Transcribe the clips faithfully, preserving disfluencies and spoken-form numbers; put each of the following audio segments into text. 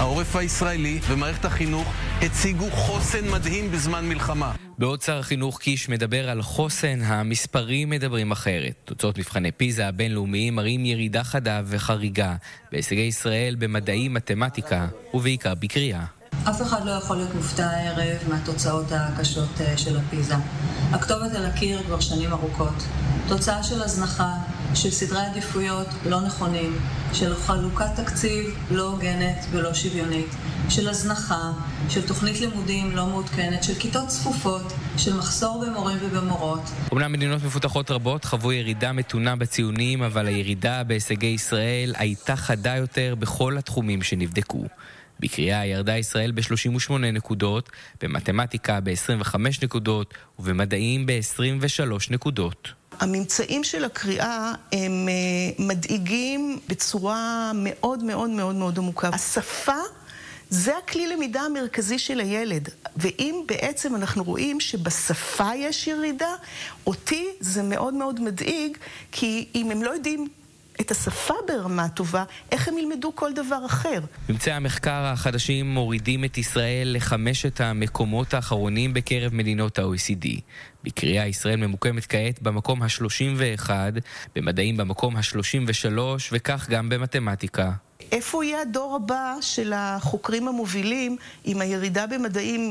העורף הישראלי ומערכת החינוך הציגו חוסן מדהים בזמן מלחמה. בעוד שר החינוך קיש מדבר על חוסן, המספרים מדברים אחרת. תוצאות מבחני פיזה הבינלאומיים מראים ירידה חדה וחריגה בהישגי ישראל במדעים, מתמטיקה ובעיקר בקריאה. אף אחד לא יכול להיות מופתע הערב מהתוצאות הקשות של הפיזה. הכתובת על הקיר כבר שנים ארוכות. תוצאה של הזנחה, של סדרי עדיפויות לא נכונים, של חלוקת תקציב לא הוגנת ולא שוויונית, של הזנחה, של תוכנית לימודים לא מעודכנת, של כיתות צפופות, של מחסור במורים ובמורות. אומנם מדינות מפותחות רבות חוו ירידה מתונה בציונים, אבל הירידה בהישגי ישראל הייתה חדה יותר בכל התחומים שנבדקו. בקריאה ירדה ישראל ב-שלושים ושמונה נקודות, במתמטיקה ב-עשרים וחמש נקודות ובמדעים ב-עשרים ושלוש נקודות. הממצאים של הקריאה הם מדאיגים בצורה מאוד מאוד מאוד מאוד עמוקה. השפה זה הכלי למידה המרכזי של הילד, ואם בעצם אנחנו רואים שבשפה יש ירידה, אותי זה מאוד מאוד מדאיג, כי אם הם לא יודעים את השפה ברמה טובה, איך הם ילמדו כל דבר אחר? ממצאי המחקר החדשים מורידים את ישראל לחמשת המקומות האחרונים בקרב מדינות ה-או אי סי די. בקריאה ישראל ממוקמת כעת במקום ה-שלושים ואחת, במדעים במקום ה-שלושים ושלוש, וכך גם במתמטיקה. איפה יהיה הדור הבא של החוקרים המובילים עם הירידה במדעים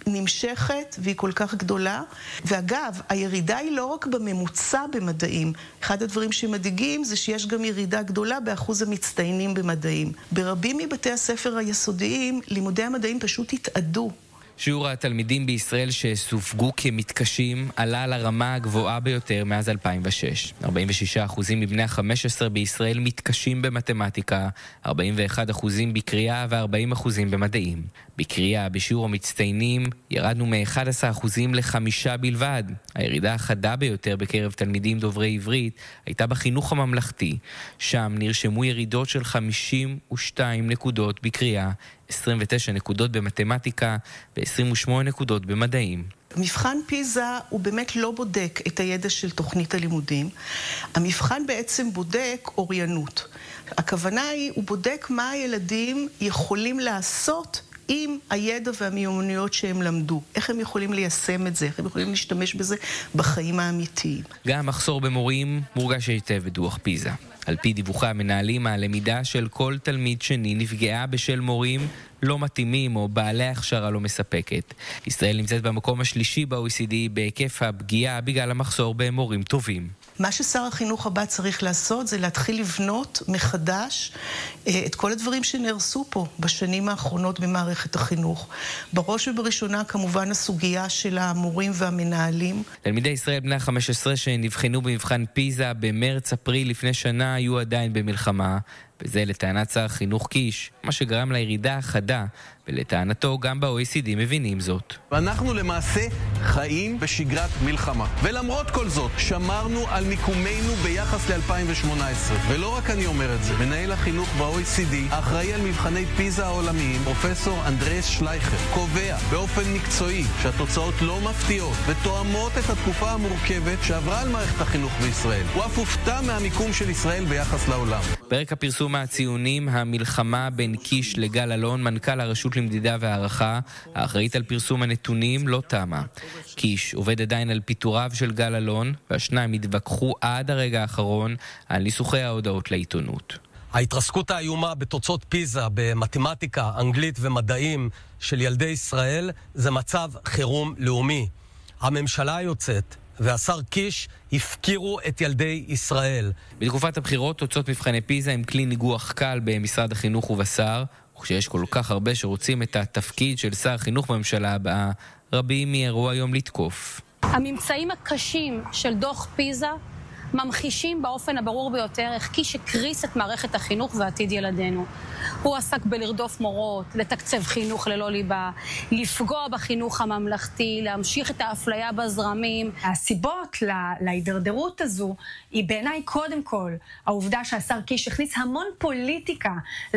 נמשכת והיא כל כך גדולה? ואגב, הירידה היא לא רק בממוצע במדעים. אחד הדברים שמדאיגים זה שיש גם ירידה גדולה באחוז המצטיינים במדעים. ברבים מבתי הספר היסודיים, לימודי המדעים פשוט התאדו. שיעור התלמידים בישראל שסופגו כמתקשים עלה לרמה הגבוהה ביותר מאז אלפיים ושש. ארבעים ושישה אחוזים מבני ה-חמש עשרה בישראל מתקשים במתמטיקה, ארבעים ואחד אחוזים בקריאה ו-ארבעים אחוזים במדעים. בקריאה, בשיעור המצטיינים, ירדנו מ-אחד עשר אחוזים ל-חמישה בלבד. הירידה החדה ביותר בקרב תלמידים דוברי עברית הייתה בחינוך הממלכתי. שם נרשמו ירידות של חמישים ושתיים נקודות בקריאה, עשרים ותשע נקודות במתמטיקה ו-עשרים ושמונה נקודות במדעים. מבחן פיזה הוא באמת לא בודק את הידע של תוכנית הלימודים. המבחן בעצם בודק אוריינות. הכוונה היא, הוא בודק מה הילדים יכולים לעשות עם הידע והמיומנויות שהם למדו. איך הם יכולים ליישם את זה, איך הם יכולים להשתמש בזה בחיים האמיתיים. גם מחסור במורים מורגש היטב בדוח פיזה. על פי דיווחי המנהלים, הלמידה של כל תלמיד שני נפגעה בשל מורים לא מתאימים או בעלי הכשרה לא מספקת. ישראל נמצאת במקום השלישי ב-או אי סי די בהיקף הפגיעה בגלל המחסור במורים טובים. מה ששר החינוך הבא צריך לעשות זה להתחיל לבנות מחדש את כל הדברים שנהרסו פה בשנים האחרונות במערכת החינוך. בראש ובראשונה כמובן הסוגיה של המורים והמנהלים. תלמידי ישראל בני ה-חמש עשרה שנבחנו במבחן פיזה במרץ-אפריל לפני שנה היו עדיין במלחמה, וזה לטענת שר החינוך קיש, מה שגרם לירידה החדה, ולטענתו גם ב-או אי סי די מבינים זאת. ואנחנו למעשה חיים בשגרת מלחמה. ולמרות כל זאת, שמרנו על מיקומנו ביחס ל-אלפיים ושמונה עשרה. ולא רק אני אומר את זה, מנהל החינוך ב-או אי סי די, האחראי על מבחני פיזה העולמיים, פרופסור אנדריאס שלייכר, קובע באופן מקצועי שהתוצאות לא מפתיעות ותואמות את התקופה המורכבת שעברה על מערכת החינוך בישראל. הוא אף הופתע מהמיקום של ישראל ביחס לעולם. ברקע פרסום הציונים, המלחמה בין קיש לגל אלון, מנכ"ל הרשות למדידה והערכה, האחראית על פרסום הנתונים, לא תמה. קיש עובד עדיין על פיטוריו של גל אלון, והשניים התווכחו עד הרגע האחרון על ניסוחי ההודעות לעיתונות. ההתרסקות האיומה בתוצאות פיזה, במתמטיקה, אנגלית ומדעים של ילדי ישראל, זה מצב חירום לאומי. הממשלה היוצאת והשר קיש הפקירו את ילדי ישראל. בתקופת הבחירות, תוצאות מבחני פיזה הם כלי ניגוח קל במשרד החינוך ובשר, וכשיש כל כך הרבה שרוצים את התפקיד של שר החינוך בממשלה הבאה, רבים מיהרו היום לתקוף. הממצאים הקשים של דוח פיזה ממחישים באופן הברור ביותר איך קיש הקריס את מערכת החינוך ועתיד ילדינו. הוא עסק בלרדוף מורות, לתקצב חינוך ללא ליבה, לפגוע בחינוך הממלכתי, להמשיך את האפליה בזרמים. הסיבות להידרדרות הזו היא בעיניי קודם כל העובדה שהשר קיש הכניס המון פוליטיקה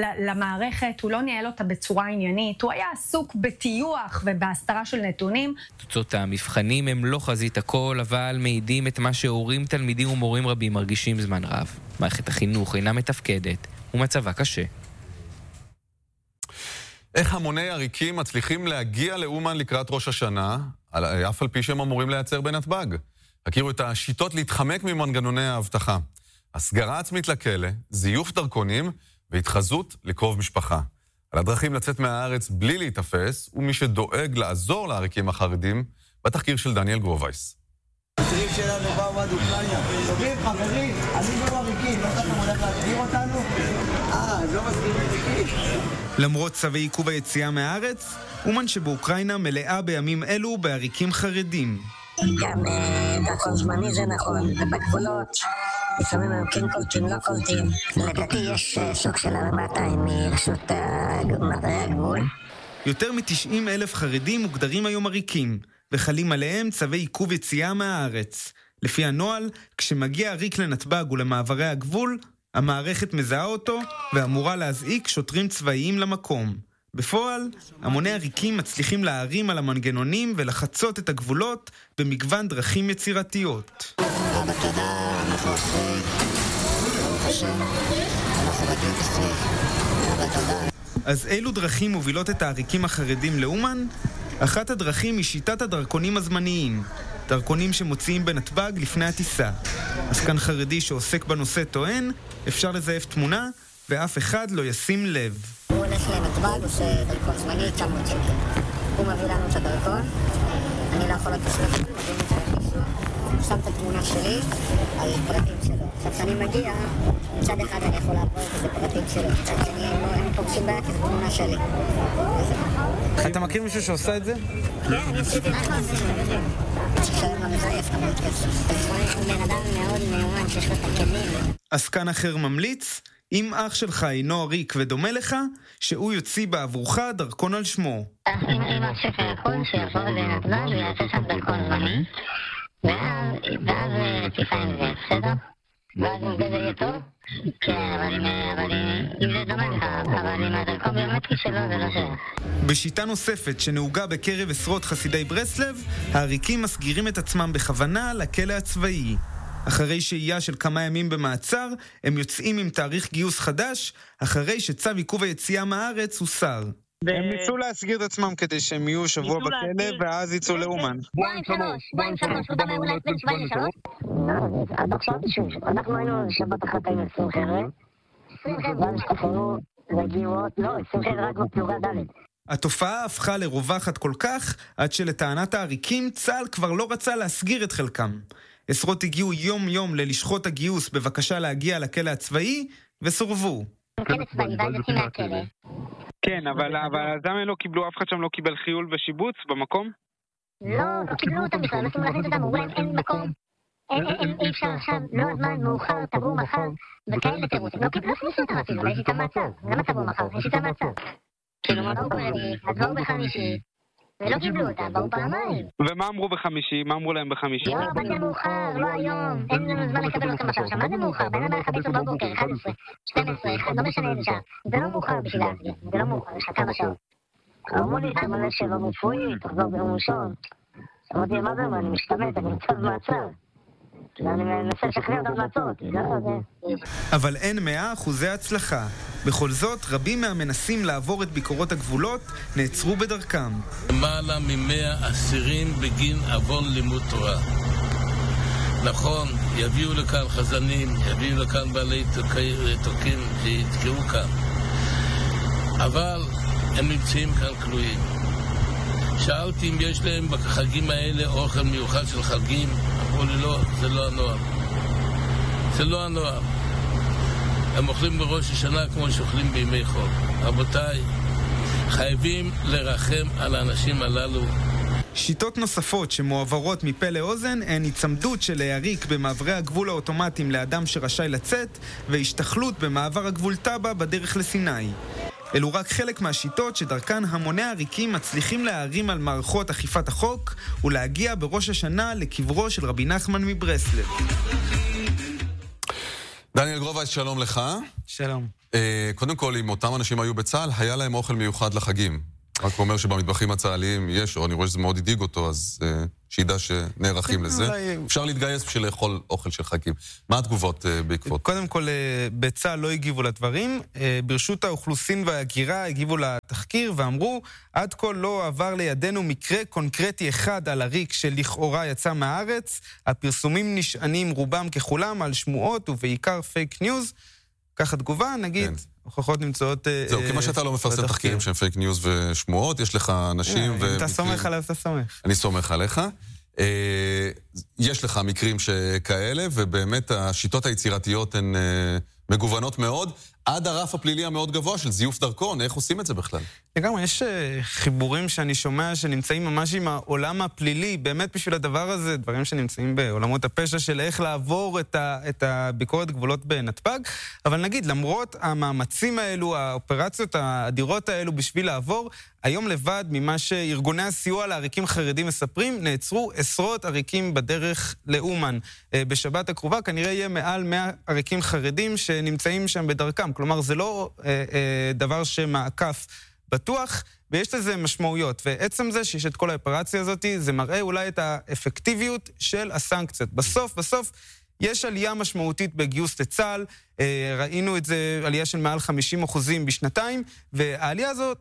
למערכת, הוא לא ניהל אותה בצורה עניינית, הוא היה עסוק בטיוח ובהסתרה של נתונים. תוצאות המבחנים הם לא חזית הכל, אבל מעידים את מה שהורים, תלמידים ומורים רבים מרגישים זמן רב. מערכת החינוך אינה מתפקדת ומצבה קשה. איך המוני עריקים מצליחים להגיע לאומן לקראת ראש השנה, אף על פי שהם אמורים לייצר בנתב"ג. הכירו את השיטות להתחמק ממנגנוני ההבטחה. הסגרה עצמית לכלא, זיוף דרכונים והתחזות לקרוב משפחה. על הדרכים לצאת מהארץ בלי להתאפס, ומי שדואג לעזור לעריקים החרדים, בתחקיר של דניאל גרובייס. הטריפ שלנו באו עד אוקראינה. טובים, חברים, אני לא עריקים, לא אתם הולך להסגיר אותנו? אה, לא מסגיר עריקים. למרות צווי עיכוב היציאה מהארץ, אומן שבאוקראינה מלאה בימים אלו בעריקים חרדים. גם דרכון זמני זה נכון, ובגבולות לפעמים הם כן קולטים, לא קולטים. לדעתי יש סוג של ארבעתיים מרשות מעברי הגבול. יותר מ-תשעים אלף חרדים מוגדרים היום עריקים, וחלים עליהם צווי עיכוב יציאה מהארץ. לפי הנוהל, כשמגיע עריק לנתב"ג ולמעברי הגבול, המערכת מזהה אותו ואמורה להזעיק שוטרים צבאיים למקום. בפועל, המוני עריקים מצליחים להרים על המנגנונים ולחצות את הגבולות במגוון דרכים יצירתיות. אבל תודה, אנחנו אחרי, ברוך השם, אנחנו בדיוק אחרי, אבל תודה. אז אילו דרכים מובילות את העריקים החרדים לאומן? אחת הדרכים היא שיטת הדרכונים הזמניים, דרכונים שמוציאים בנתב"ג לפני הטיסה. אז כאן חרדי שעוסק בנושא טוען, אפשר לזייף תמונה ואף אחד לא ישים לב. הוא הולך לנתב"ג, עושה דרכון זמני, תשע מאות שקל. הוא מביא לנו את הדרכון, אני לא יכול לתסלח, מביא את זה למישהו, שם את התמונה שלי על פרטים שלו. עכשיו כשאני מגיע, מצד אחד אני יכול לעבור את זה פרטים שלו, מצד שני הם פוגשים בעיה כי זו תמונה שלי. אתה מכיר מישהו שעושה את זה? כן, אני עשיתי את זה. ששאלה מזייף, כמות כסף. הוא בן אדם מאוד מאומן שיש לו את הכלים. עסקן אחר ממליץ, אם אח שלך אינו עריק ודומה לך, שהוא יוציא בעבורך דרכון על שמו. אם אח שלך יכול שיבוא לנתב"ג ויעשה שם דרכון זמני, ואז טיפה עם זה, בסדר? ואז אם זה יהיה טוב? כן, אבל אם זה דומה לך, אבל אם הדרכון ביומטרי שלו זה לא שייך. בשיטה נוספת שנהוגה בקרב עשרות חסידי ברסלב, העריקים מסגירים את עצמם בכוונה לכלא הצבאי. אחרי שהייה של כמה ימים במעצר, הם יוצאים עם תאריך גיוס חדש, אחרי שצו עיכוב היציאה מהארץ הוסר. הם ניסו להסגיר את עצמם כדי שהם יהיו שבוע בכלא, ואז יצאו לאומן. בויים שלוש, בויים שלוש, הוא דמה אולי בן שבעים ושלוש? לא, עד עכשיו שוב, אנחנו היינו שבת אחת היינו עשרים חבר'ה, ואז השתחררו והגיעו עוד, לא, עשרים חבר'ה רק בפלוגה ד'. התופעה הפכה לרווחת כל כך, עד שלטענת העריקים צה"ל כבר לא רצה להסגיר את חלקם. עשרות הגיעו יום יום ללשכות הגיוס בבקשה להגיע לכלא הצבאי, וסורבו. כלא צבאי, ואז יוצאים מהכלא. כן, אבל אז למה לא קיבלו, אף אחד שם לא קיבל חיול ושיבוץ במקום? לא, לא קיבלו אותם בכלל, נסים להכניס אותם, אולי אין מקום. אי אפשר עכשיו, לא הזמן, מאוחר, תבואו מחר, וכאלה תירוצים. לא קיבלו סניסים אותם אפילו, יש איתם מעצר. למה תבואו מחר? יש איתם מעצר. כאילו מה באו ברביעי, אז באו בחמישי, ולא קיבלו אותם, באו פעמיים. ומה אמרו בחמישי? מה אמרו להם בחמישי? לא, באתי מאוחר, לא היום, אין לנו זמן לקבל אותם עכשיו. מה זה מאוחר? בין הבא אחד עשרה בבוקר, אחת עשרה, שתים עשרה, לא משנה איזה שעה. זה לא מאוחר בשביל להסגיר, זה לא מאוחר, יש לך כמה שעות. אמרו לי, אתה מלא שלא מפוי, תחזור ביום ראשון. אמרתי, מה זה, אני משתמט, אני מצב מעצר. אני מנסה לשכנע אותם לעצור אותי, לא זה. אבל אין מאה אחוזי הצלחה. בכל זאת, רבים מהמנסים לעבור את ביקורות הגבולות נעצרו בדרכם. למעלה ממאה אסירים בגין עוון לימוד תורה. נכון, יביאו לכאן חזנים, יביאו לכאן בעלי תוקים שיתקעו כאן. אבל הם נמצאים כאן כלואים. שאלתי אם יש להם בחגים האלה אוכל מיוחד של חגים, אמרו לי לא, זה לא הנוער. זה לא הנוער. הם אוכלים בראש השנה כמו שאוכלים בימי חול. רבותיי, חייבים לרחם על האנשים הללו. שיטות נוספות שמועברות מפה לאוזן הן הצמדות של העריק במעברי הגבול האוטומטיים לאדם שרשאי לצאת, והשתחלות במעבר הגבול טאבה בדרך לסיני. אלו רק חלק מהשיטות שדרכן המוני העריקים מצליחים להרים על מערכות אכיפת החוק ולהגיע בראש השנה לקברו של רבי נחמן מברסלב. דניאל גרובייס, שלום לך. שלום. קודם כל, אם אותם אנשים היו בצה"ל, היה להם אוכל מיוחד לחגים. רק אומר שבמטבחים הצה"ליים יש, או אני רואה שזה מאוד הדאיג אותו, אז uh, שידע שנערכים לזה. אולי... אפשר להתגייס בשביל לאכול אוכל של חגים. מה התגובות uh, בעקבות? קודם כל, uh, בצה"ל לא הגיבו לדברים. Uh, ברשות האוכלוסין וההגירה הגיבו לתחקיר ואמרו, עד כה לא עבר לידינו מקרה קונקרטי אחד על הריק שלכאורה יצא מהארץ. הפרסומים נשענים רובם ככולם על שמועות ובעיקר פייק ניוז. ככה תגובה, נגיד... כן. הוכחות נמצאות... זהו, כמה שאתה לא מפרסם תחקירים שהם פייק ניוז ושמועות, יש לך אנשים ו... אם אתה סומך עליו, אתה סומך. אני סומך עליך. יש לך מקרים שכאלה, ובאמת השיטות היצירתיות הן מגוונות מאוד, עד הרף הפלילי המאוד גבוה של זיוף דרכון. איך עושים את זה בכלל? לגמרי, יש חיבורים שאני שומע שנמצאים ממש עם העולם הפלילי, באמת בשביל הדבר הזה, דברים שנמצאים בעולמות הפשע של איך לעבור את, ה, את הביקורת גבולות בנתב"ג, אבל נגיד, למרות המאמצים האלו, האופרציות האדירות האלו בשביל לעבור, היום לבד ממה שארגוני הסיוע לעריקים חרדים מספרים, נעצרו עשרות עריקים בדרך לאומן. בשבת הקרובה כנראה יהיה מעל מאה עריקים חרדים שנמצאים שם בדרכם, כלומר זה לא אה, אה, דבר שמעקף בטוח, ויש לזה משמעויות, ועצם זה שיש את כל האופרציה הזאת, זה מראה אולי את האפקטיביות של הסנקציות. בסוף, בסוף, יש עלייה משמעותית בגיוס לצה"ל, ראינו את זה, עלייה של מעל חמישים אחוזים בשנתיים, והעלייה הזאת,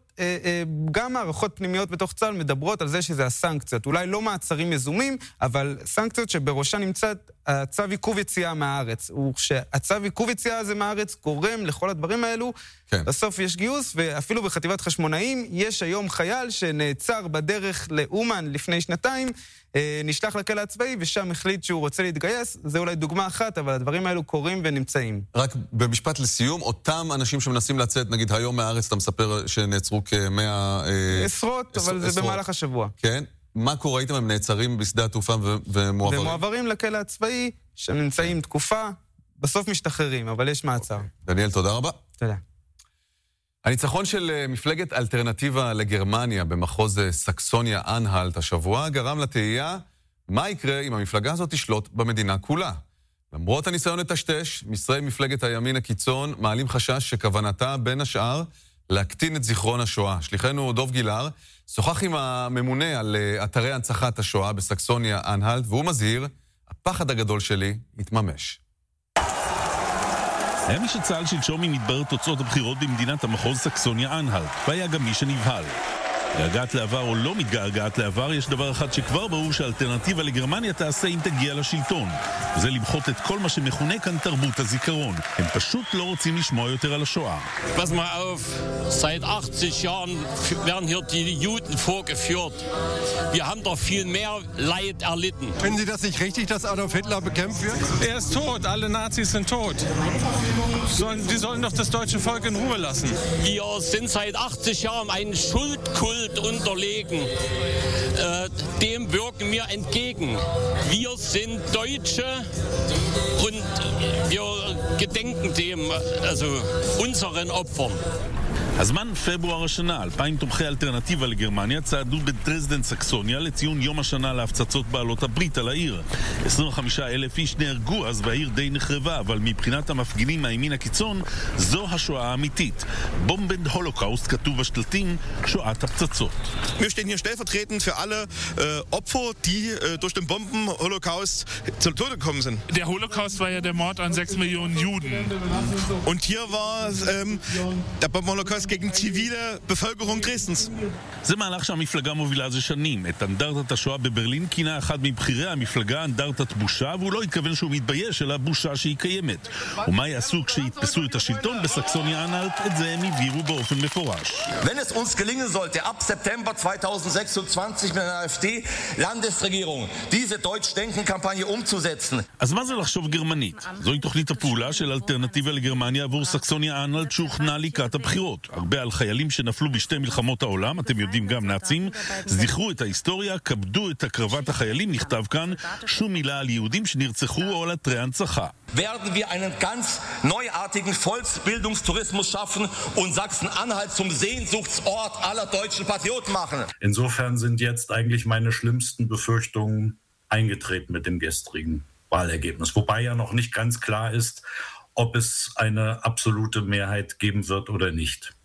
גם מערכות פנימיות בתוך צה"ל מדברות על זה שזה הסנקציות. אולי לא מעצרים יזומים, אבל סנקציות שבראשה נמצאת הצו עיכוב יציאה מהארץ. וכשהצו עיכוב יציאה הזה מהארץ גורם לכל הדברים האלו, כן. בסוף יש גיוס, ואפילו בחטיבת חשמונאים יש היום חייל שנעצר בדרך לאומן לפני שנתיים, נשלח לכלא הצבאי, ושם החליט שהוא רוצה להתגייס. זה אולי דוגמה אחת, אבל הדברים האלו קורים ונמצאים. רק במשפט לסיום, אותם אנשים שמנסים לצאת, נגיד היום מהארץ, אתה מספר שנעצרו כמאה... עשרות, אבל זה במהלך השבוע. כן. מה קורה איתם? הם נעצרים בשדה התעופה ומועברים? ומועברים לכלא הצבאי, שנמצאים תקופה, בסוף משתחררים, אבל יש מעצר. דניאל, תודה רבה. תודה. הניצחון של מפלגת אלטרנטיבה לגרמניה במחוז סקסוניה אנהלט השבוע גרם לתהייה מה יקרה אם המפלגה הזאת תשלוט במדינה כולה. למרות הניסיון לטשטש, משרי מפלגת הימין הקיצון מעלים חשש שכוונתה בין השאר להקטין את זיכרון השואה. שליחנו דוב גילר שוחח עם הממונה על אתרי הנצחת השואה בסקסוניה אנהלט, והוא מזהיר, הפחד הגדול שלי יתממש. היה מי שצהל שלשום עם מתברר תוצאות הבחירות במדינת המחוז סקסוניה אנהלט, והיה גם מי שנבהל. געגעת לעבר או לא מתגעגעת לעבר, יש דבר אחד שכבר ברור שהאלטרנטיבה לגרמניה תעשה אם תגיע לשלטון. וזה למחות את כל מה שמכונה כאן תרבות הזיכרון. הם פשוט לא רוצים לשמוע יותר על השואה. Pass mal auf, seit achtzig Jahren werden hier die Juden vorgeführt. Wir haben doch viel mehr Leid erlitten. Finden Sie das nicht richtig, dass Adolf Hitler bekämpft wird? Er ist tot, alle Nazis sind tot. Sollen, die sollen doch das deutsche Volk in Ruhe lassen. Wir sind seit achtzig Jahren einen Schuldkult unterlegen. Äh, dem wirken wir entgegen. Wir sind Deutsche und wir gedenken dem, also unseren Opfern. הזמן פברואר השנה, אלפיים תומכי אלטרנטיבה לגרמניה צעדו בדרזדן סקסוניה לציון יום השנה להפצצות בעלות הברית על העיר. עשרים וחמישה אלף איש נהרגו אז והעיר די נחרבה, אבל מבחינת המפגינים מהימין הקיצון, זו השואה האמיתית. בומבן הולוקאוסט כתוב בשלטים, שואת הפצצות. Wir stehen hier stellvertretend für alle äh, Opfer, die äh, durch den Bomben-Holocaust zu Tode gekommen sind. Der Holocaust war ja der Mord an sechs Millionen Juden. Und hier war ähm, der Bomben-Holocaust gegen zivile Bevölkerung Dresdens. זה מהלך שהמפלגה מובילה זה שנים. את אנדרטת השואה בברלין כינה אחד מבחירי המפלגה אנדרטת בושה, והוא לא התכוון שהוא מתבייש, אלא בושה שהיא קיימת. ומה יעשו כשיתפסו את השלטון בסקסוניה אנהלט, את זה הם הבהירו באופן מפורש. Wenn es uns gelingen sollte, ab September zweitausendsechsundzwanzig mit einer AfD Landesregierung diese Deutsch-Denken-Kampagne umzusetzen. אז מה זה לחשוב גרמנית? זוהי תוכנית הפעולה של אלטרנטיבה לגרמניה עבור סקסוניה אנהלט שהוכנה לקראת הבחירות. הרבה על חיילים שנפלו בשתי מלחמות העולם, אתם יודעים גם נאצים, זכרו את ההיסטוריה, כבדו את הקרבת החיילים, נכתב כאן, שום מילה על יהודים שנרצחו או על אתרי הנצחה. Werden wir einen ganz neuartigen Volksbildungstourismus schaffen und Sachsen-Anhalt zum Sehnsuchtsort aller deutschen Patrioten machen. Insofern sind jetzt eigentlich meine schlimmsten Befürchtungen eingetreten mit dem gestrigen Wahlergebnis. Wobei ja noch nicht ganz klar ist, ob es eine absolute Mehrheit geben wird oder nicht.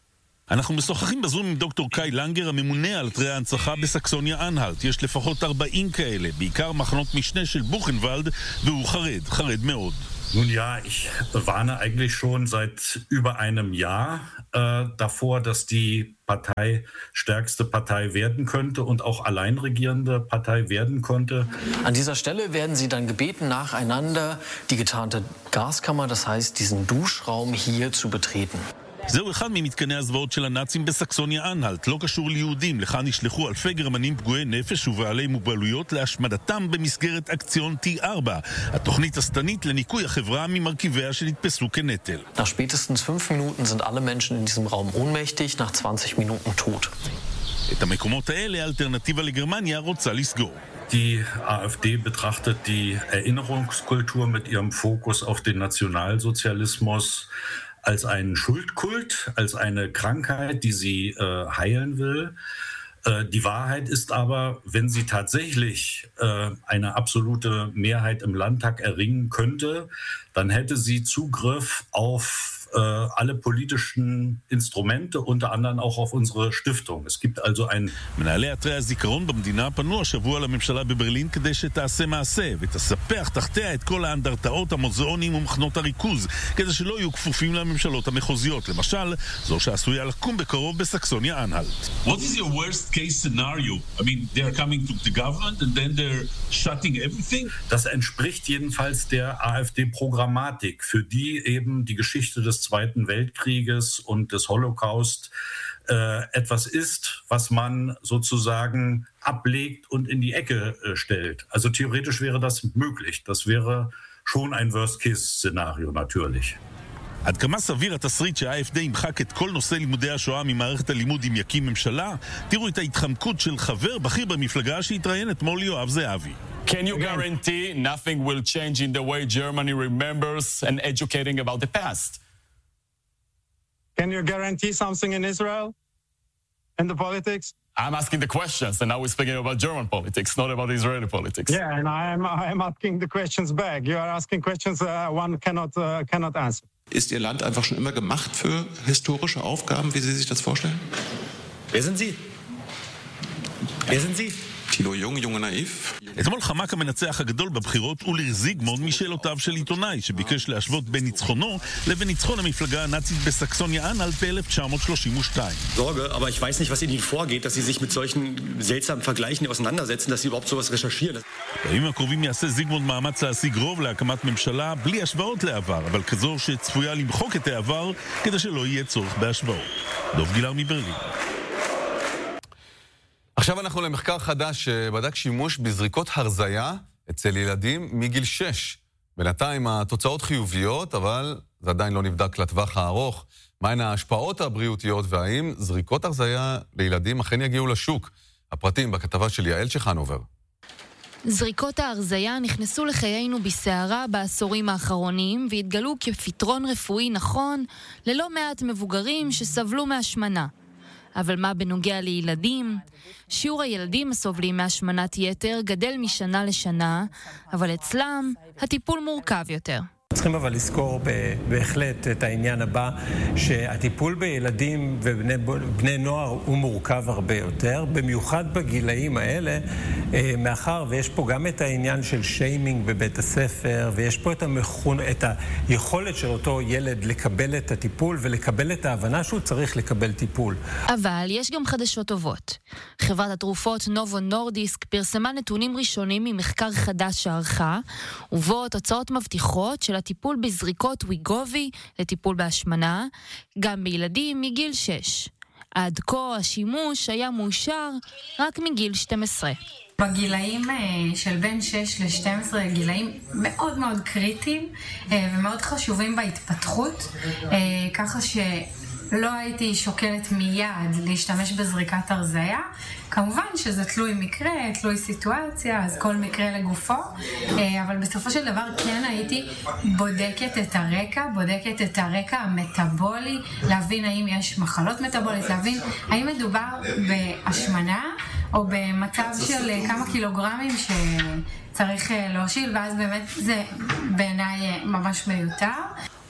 אנחנו משוחחים בזום עם דוקטור קאי לנגר, הממונה על אתרי ההנצחה בסקסוניה אנהלט. יש לפחות ארבעים כאלה, בעיקר מחנות משנה של בוכנוולד, והוא חרד, חרד מאוד. Nun ja, ich warne eigentlich schon seit über einem Jahr äh, davor, dass die Partei stärkste Partei werden könnte und auch alleinregierende Partei werden konnte. An dieser Stelle werden Sie dann gebeten, nacheinander die getarnte Gaskammer, das heißt diesen Duschraum hier zu betreten. זהו אחד ממתקני הזוועות של הנאצים בסקסוניה אנהלט, לא קשור ליהודים. לכאן נשלחו אלפי גרמנים פגועי נפש ובעלי מוגבלויות להשמדתם במסגרת אקציון טי ארבע, התוכנית השטנית לניקוי החברה ממרכיביה שנתפסו כנטל. Nach spätestens fünf Minuten sind alle Menschen in diesem Raum ohnmächtig, nach zwanzig Minuten tot. את המקומות האלה האלטרנטיבה לגרמניה רוצה לסגור. Die AfD betrachtet die Erinnerungskultur mit ihrem Fokus auf den Nationalsozialismus als einen Schuldkult, als eine Krankheit, die sie äh, heilen will. Äh, die Wahrheit ist aber, wenn sie tatsächlich äh, eine absolute Mehrheit im Landtag erringen könnte, dann hätte sie Zugriff auf äh, alle politischen Instrumente, unter anderem auch auf unsere Stiftung. Es gibt also ein... מנהלי אתרי הזיכרון במדינה פנו השבוע לממשלה בברלין כדי שתעשה מעשה ותספח תחתיה את כל האנדרטאות, המוזיאונים ומחנות הריכוז, כדי שלא יהיו כפופים לממשלות המחוזיות, למשל זו שעשויה לקום בקרוב בסקסוניה אנהלט. What is your worst case scenario? I mean, they're coming to the government and then they're shutting everything? Das entspricht jedenfalls der AfD-Programmatik, für die eben die Geschichte des Zweiten Weltkrieges und des Holocaust äh, etwas ist, was man sozusagen ablegt und in die Ecke äh, stellt. Also theoretisch wäre das möglich. Das wäre schon ein Worst-Case-Szenario natürlich. עד כמה סביר התסריט שה-איי אף די ימחק את כל נושא לימודי השואה ממערכת הלימוד אם יקים ממשלה? תראו את ההתחמקות של חבר בכיר במפלגה שהתראיין אתמול יואב זהבי. Can you guarantee nothing will change in the way Germany remembers and educating about the past? Can you guarantee something in Israel? In the politics? I'm asking the questions, and now we're speaking about German politics, not about Israeli politics. Yeah, and I am I am asking the questions back. You are asking questions uh, one cannot uh, cannot answer. Ist Ihr Land einfach schon immer gemacht für historische Aufgaben, wie Sie sich das vorstellen? Wer sind Sie? Wer sind Sie? Thilo Jung, Junge naiv. אתמול חמק המנצח הגדול בבחירות אוליר זיגמונד משאלותיו של עיתונאי שביקש להשוות בין ניצחונו לבין ניצחון המפלגה הנאצית בסקסוניה אנהלט ב-אלף תשע מאות שלושים ושתיים. Sorge, aber ich weiß nicht, was in Ihnen vorgeht, dass Sie sich mit solchen seltsamen Vergleichen auseinandersetzen, dass Sie überhaupt sowas recherchieren. בימים הקרובים יעשה זיגמונד מאמץ להשיג רוב להקמת ממשלה בלי השוואות לעבר, אבל כזו שצפויה למחוק את העבר כדי שלא יהיה צורך בהשוואות. דוב גילר מברלין. עכשיו אנחנו למחקר חדש שבדק שימוש בזריקות הרזיה אצל ילדים מגיל שש. בינתיים התוצאות חיוביות, אבל זה עדיין לא נבדק לטווח הארוך. מהן ההשפעות הבריאותיות והאם זריקות הרזיה לילדים אכן יגיעו לשוק? הפרטים בכתבה של יעל שחנובר. זריקות ההרזיה נכנסו לחיינו בסערה בעשורים האחרונים והתגלו כפתרון רפואי נכון ללא מעט מבוגרים שסבלו מהשמנה. אבל מה בנוגע לילדים? שיעור הילדים הסובלים מהשמנת יתר גדל משנה לשנה, אבל אצלם הטיפול מורכב יותר. צריכים אבל לזכור בהחלט את העניין הבא, שהטיפול בילדים ובני נוער הוא מורכב הרבה יותר, במיוחד בגילאים האלה, מאחר ויש פה גם את העניין של שיימינג בבית הספר, ויש פה את, המכון, את היכולת של אותו ילד לקבל את הטיפול ולקבל את ההבנה שהוא צריך לקבל טיפול. אבל יש גם חדשות טובות. חברת התרופות נובו נורדיסק פרסמה נתונים ראשונים ממחקר חדש שערכה, ובו תוצאות מבטיחות של הטיפול בזריקות ויגובי לטיפול בהשמנה, גם בילדים מגיל שש. עד כה השימוש היה מאושר רק מגיל שתים עשרה. בגילאים של בין שש ל-שתים עשרה גילאים מאוד מאוד קריטיים ומאוד חשובים בהתפתחות, ככה שלא הייתי שוקלת מיד להשתמש בזריקת הרזיה. כמובן שזה תלוי מקרה, תלוי סיטואציה, אז כל מקרה לגופו, אבל בסופו של דבר כן הייתי בודקת את הרקע, בודקת את הרקע המטאבולי, להבין האם יש מחלות מטאבולית, להבין האם מדובר בהשמנה או במצב של כמה קילוגרמים שצריך להושיל, ואז באמת זה בעיניי ממש מיותר.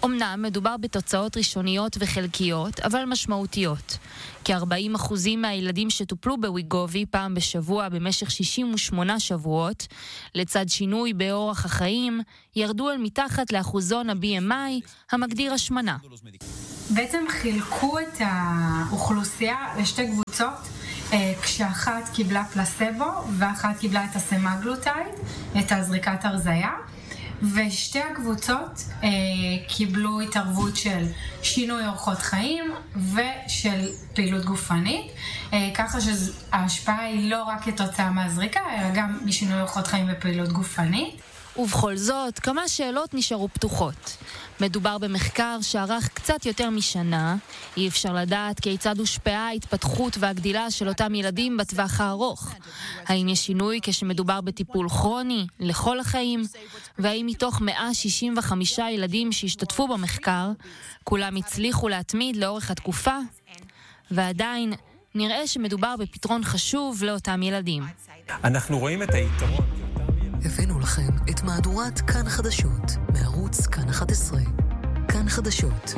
אמנם מדובר בתוצאות ראשוניות וחלקיות, אבל משמעותיות. כ-ארבעים אחוז מהילדים שטופלו בוויגובי פעם בשבוע במשך שישים ושמונה שבועות, לצד שינוי באורח החיים, ירדו אל מתחת לאחוזון ה-בי אם איי המגדיר השמנה. בעצם חילקו את האוכלוסייה לשתי קבוצות, כשאחת קיבלה פלסבו ואחת קיבלה את הסמגלוטייד, את הזריקת הרזיה. ושתי הקבוצות אה, קיבלו התערבות של שינוי אורחות חיים ושל פעילות גופנית, אה, ככה שההשפעה היא לא רק כתוצאה מהזריקה, אלא גם משינוי אורחות חיים ופעילות גופנית. ובכל זאת, כמה שאלות נשארו פתוחות. מדובר במחקר שערך קצת יותר משנה, אי אפשר לדעת כיצד הושפעה ההתפתחות והגדילה של אותם ילדים בטווח הארוך. האם יש שינוי כשמדובר בטיפול כרוני לכל החיים, והאם מתוך מאה שישים וחמישה ילדים שהשתתפו במחקר, כולם הצליחו להתמיד לאורך התקופה? ועדיין, נראה שמדובר בפתרון חשוב לאותם ילדים. אנחנו רואים את היתרון. הבאנו לכם את מהדורת כאן חדשות, מערוץ כאן אחת עשרה. כאן חדשות